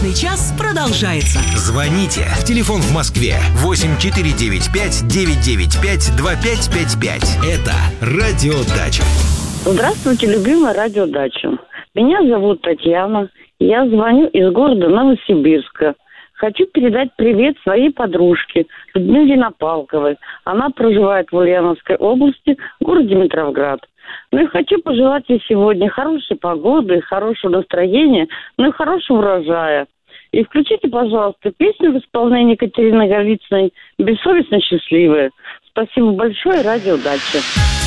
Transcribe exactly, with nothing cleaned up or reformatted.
Дачный час продолжается. Звоните. Телефон в Москве восемь четыре девять пять девять девять пять два пять пять пять. Это Радио Дача. Здравствуйте, любимая Радио Дача. Меня зовут Татьяна. Я звоню из города Новосибирска. Хочу передать привет своей подружке Людмиле Напалковой. Она проживает в Ульяновской области, в городе Дмитровград. Ну и хочу пожелать ей сегодня хорошей погоды, хорошего настроения, ну и хорошего урожая. И включите, пожалуйста, песню в исполнении Екатерины Голицыной «Бессовестно счастливая». Спасибо большое, Радио Дача.